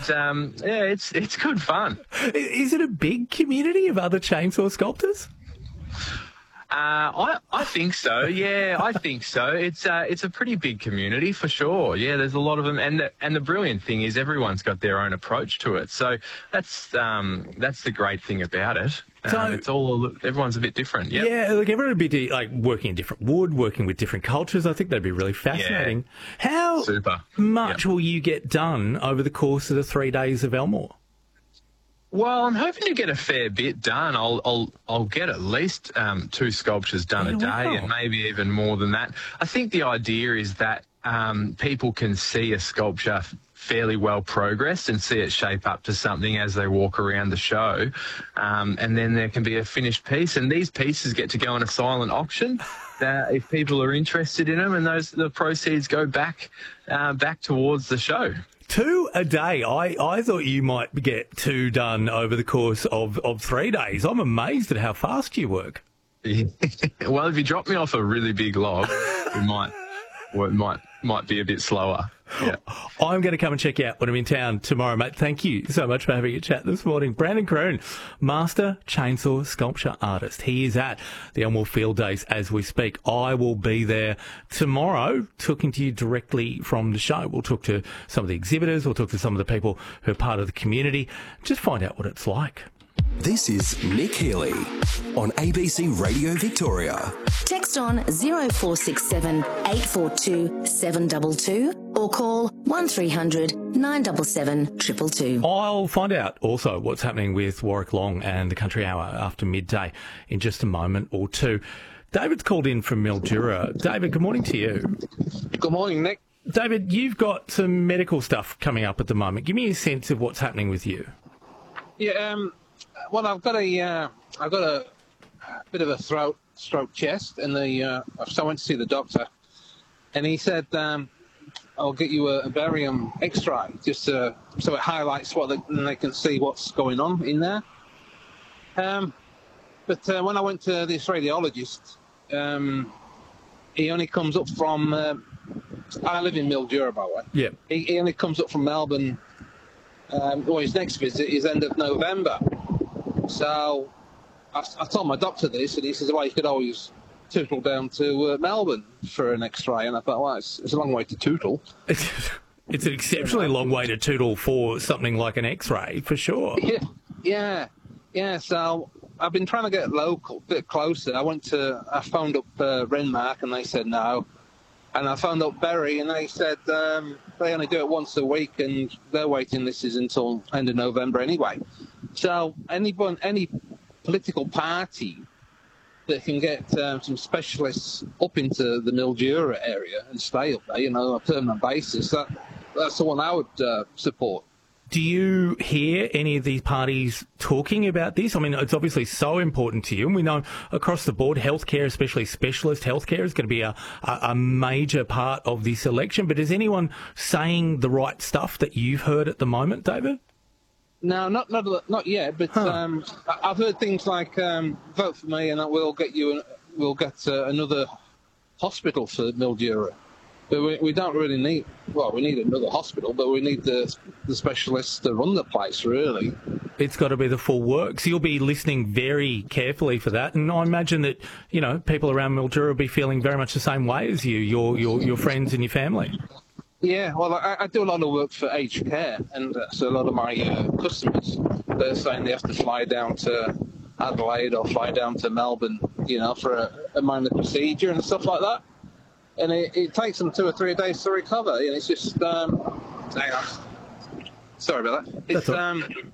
it's good fun. Is it a big community of other chainsaw sculptors? I think so. Yeah, I think so. It's a pretty big community for sure. Yeah, there's a lot of them, and the brilliant thing is everyone's got their own approach to it. So that's the great thing about it. Everyone's a bit different. Yep. Yeah, like everyone would be like working in different wood, working with different cultures. I think that'd be really fascinating. Yeah. How Super. much will you get done over the course of the 3 days of Elmore? Well, I'm hoping to get a fair bit done. I'll get at least 2 sculptures done a day, and maybe even more than that. I think the idea is that people can see a sculpture fairly well progressed and see it shape up to something as they walk around the show, and then there can be a finished piece. And these pieces get to go on a silent auction if people are interested in them, and the proceeds go back towards the show. 2 a day. I thought you might get 2 done over the course of 3 days. I'm amazed at how fast you work. Well, if you drop me off a really big log, it might be a bit slower. Yeah. I'm going to come and check you out when I'm in town tomorrow, mate. Thank you so much for having a chat this morning. Brandon Croon, Master Chainsaw Sculpture Artist. He is at the Elmore Field Days as we speak. I will be there tomorrow talking to you directly from the show. We'll talk to some of the exhibitors. We'll talk to some of the people who are part of the community. Just find out what it's like. This is Nick Healy on ABC Radio Victoria. Text on 0467 842 722 or call 1300 977 222. I'll find out also what's happening with Warwick Long and the Country Hour after midday in just a moment or two. David's called in from Mildura. David, good morning to you. Good morning, Nick. David, you've got some medical stuff coming up at the moment. Give me a sense of what's happening with you. Yeah, well, I've got a bit of a stroke chest, and so I went to see the doctor, and he said, I'll get you a barium X-ray, just so it highlights and they can see what's going on in there. But when I went to this radiologist, he only comes up from, I live in Mildura, by the way. Yeah. He only comes up from Melbourne. His next visit is end of November. So I told my doctor this, and he says, well, you could always tootle down to Melbourne for an X-ray. And I thought, well, it's a long way to tootle. It's an exceptionally long way to tootle for something like an X-ray, for sure. Yeah. So I've been trying to get local, a bit closer. I phoned up Renmark, and they said no. And I phoned up Berry, and they said they only do it once a week, and their waiting list is until end of November anyway. So any political party that can get some specialists up into the Mildura area and stay up there, on a permanent basis, that's the one I would support. Do you hear any of these parties talking about this? I mean, it's obviously so important to you, and we know across the board, healthcare, especially specialist healthcare, is going to be a major part of this election. But is anyone saying the right stuff that you've heard at the moment, David? No, not yet. But I've heard things like vote for me, and we'll get another hospital for Mildura. But we don't really need. Well, we need another hospital, but we need the specialists to run the place. Really, it's got to be the full works. You'll be listening very carefully for that, and I imagine that people around Mildura will be feeling very much the same way as you, your friends and your family. Yeah, well, I do a lot of work for aged care, and so a lot of my customers, they're saying they have to fly down to Adelaide or fly down to Melbourne, for a minor procedure and stuff like that. And it takes them 2 or 3 days to recover. And it's just, hang on. Sorry about that.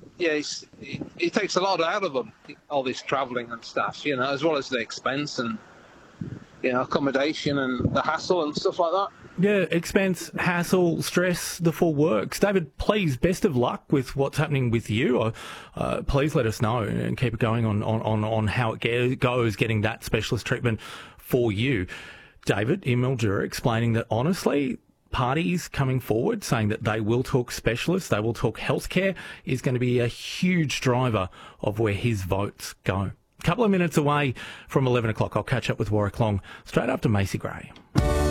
It takes a lot out of them, all this travelling and stuff, as well as the expense and, accommodation and the hassle and stuff like that. Yeah, expense, hassle, stress, the full works. David, please, best of luck with what's happening with you. Please let us know and keep it going on how it goes, getting that specialist treatment for you. David in Mildura explaining that, honestly, parties coming forward saying that they will talk specialists, they will talk healthcare, is going to be a huge driver of where his votes go. A couple of minutes away from 11 o'clock, I'll catch up with Warwick Long straight after Macy Gray.